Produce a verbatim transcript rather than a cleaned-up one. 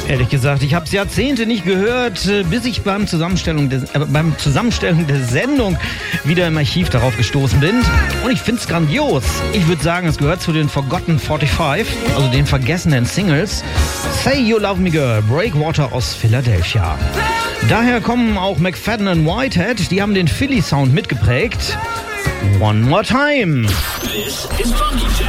Ehrlich gesagt, ich habe es Jahrzehnte nicht gehört, bis ich beim Zusammenstellung, des, äh, beim Zusammenstellen der Sendung wieder im Archiv darauf gestoßen bin. Und ich finde es grandios. Ich würde sagen, es gehört zu den Forgotten forty-five, also den vergessenen Singles. Say You Love Me Girl, Breakwater aus Philadelphia. Daher kommen auch McFadden und Whitehead, die haben den Philly-Sound mitgeprägt. One more time. This is Funky Jam.